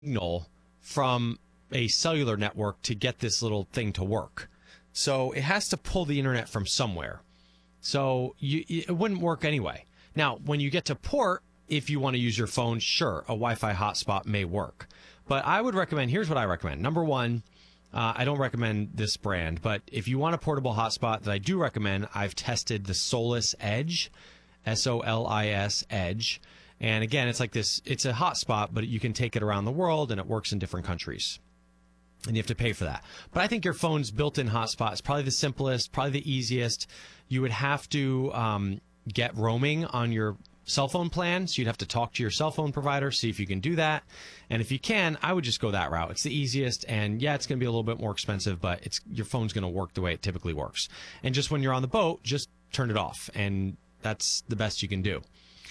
signal from a cellular network to get this little thing to work. So it has to pull the internet from somewhere. So it wouldn't work anyway. Now, when you get to port, if you want to use your phone, sure, a Wi-Fi hotspot may work. But I would recommend, here's what I recommend. Number one, I don't recommend this brand, but if you want a portable hotspot that I do recommend, I've tested the Solis Edge, Solis Edge. And again, it's like this, it's a hotspot, but you can take it around the world and it works in different countries. And you have to pay for that. But I think your phone's built-in hotspot is probably the simplest, probably the easiest. You would have to get roaming on your cell phone plan, so you'd have to talk to your cell phone provider, see if you can do that. And if you can, I would just go that route. It's the easiest, and yeah, it's going to be a little bit more expensive, but your phone's going to work the way it typically works. And just when you're on the boat, just turn it off, and that's the best you can do.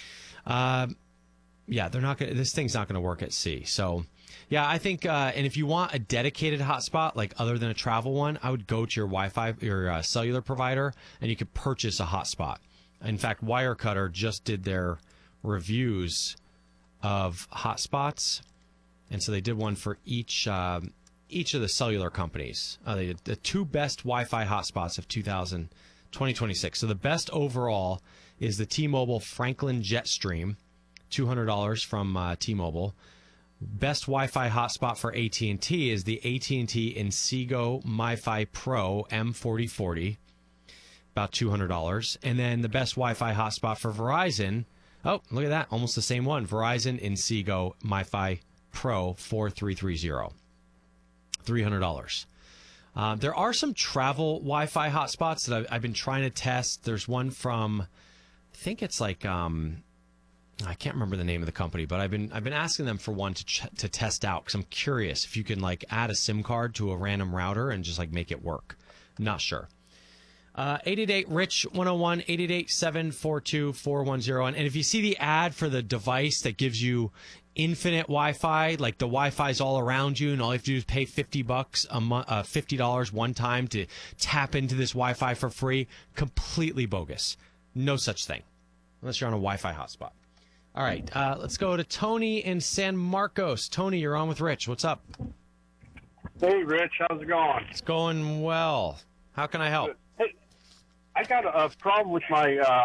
Yeah, this thing's not going to work at sea. So, yeah, I think, and if you want a dedicated hotspot, like other than a travel one, I would go to your Wi-Fi, your cellular provider, and you could purchase a hotspot. In fact, Wirecutter just did their reviews of hotspots, and so they did one for each of the cellular companies. They did the 2 best Wi-Fi hotspots of 2026. So the best overall is the T-Mobile Franklin Jetstream, $200 from T-Mobile. Best Wi-Fi hotspot for AT&T is the AT&T Inseego MiFi Pro M4040, about $200. And then the best Wi-Fi hotspot for Verizon, oh, look at that, almost the same one, Verizon Inseego MiFi Pro 4330, $300. There are some travel Wi-Fi hotspots that I've been trying to test. There's one from, I think it's like, I can't remember the name of the company, but I've been asking them for one to test out because I'm curious if you can like add a SIM card to a random router and just like make it work. Not sure. 888-RICH-101, 888-742-4101. And if you see the ad for the device that gives you infinite Wi-Fi, like the Wi-Fi's all around you and all you have to do is pay $50 a month, $50 one time to tap into this Wi-Fi for free, completely bogus. No such thing, unless you're on a Wi-Fi hotspot. All right, let's go to Tony in San Marcos. Tony, you're on with Rich. What's up? Hey, Rich. How's it going? It's going well. How can I help? Hey, I got a problem with my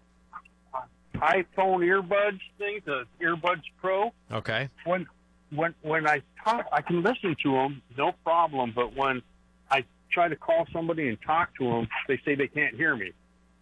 iPhone earbuds thing, the Earbuds Pro. Okay. When I talk, I can listen to them, no problem. But when I try to call somebody and talk to them, they say they can't hear me.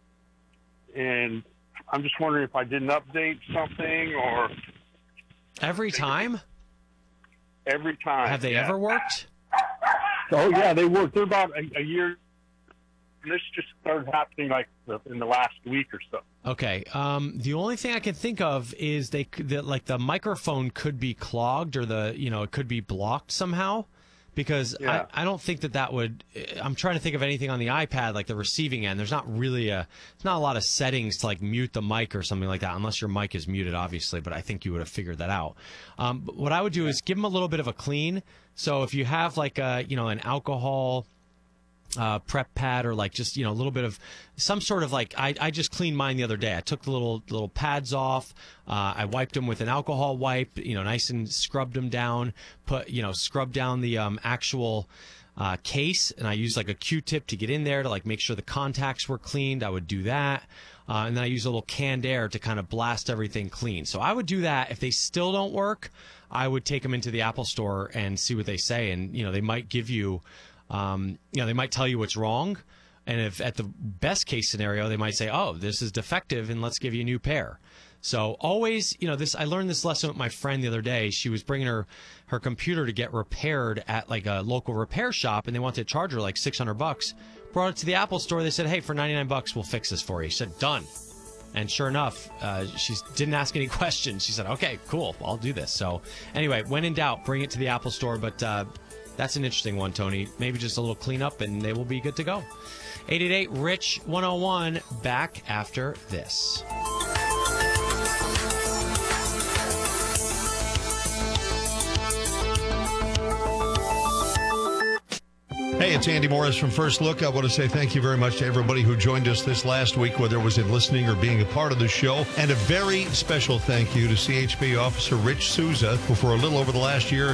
And I'm just wondering if I didn't update something or... Every time? Every time. Have they ever worked? Oh, yeah, they work. They're about a year. This just started happening like in the last week or so. Okay. The only thing I can think of is like the microphone could be clogged or it could be blocked somehow. Because yeah. I don't think that would. I'm trying to think of anything on the iPad, like the receiving end. There's not really it's not a lot of settings to like mute the mic or something like that, unless your mic is muted, obviously. But I think you would have figured that out. But what I would do is give them a little bit of a clean. So if you have like an alcohol prep pad or like just a little bit of some sort of like I just cleaned mine the other day. I took the little pads off. I wiped them with an alcohol wipe, nice and scrubbed them down. Scrubbed down the actual case, and I used like a Q-tip to get in there to like make sure the contacts were cleaned. I would do that, and then I use a little canned air to kind of blast everything clean. So I would do that. If they still don't work, I would take them into the Apple Store and see what they say, and they might give you. They might tell you what's wrong, and if at the best case scenario, they might say, "Oh, this is defective, and let's give you a new pair." So always, I learned this lesson with my friend the other day. She was bringing her computer to get repaired at like a local repair shop, and they wanted to charge her like $600. Brought it to the Apple Store. They said, "Hey, for $99, we'll fix this for you." She said, "Done." And sure enough, she didn't ask any questions. She said, "Okay, cool, I'll do this." So anyway, when in doubt, bring it to the Apple Store, but. That's an interesting one, Tony. Maybe just a little cleanup and they will be good to go. 888-RICH-101, back after this. Hey, it's Andy Morris from First Look. I want to say thank you very much to everybody who joined us this last week, whether it was in listening or being a part of the show. And a very special thank you to CHP Officer Rich Souza, who for a little over the last year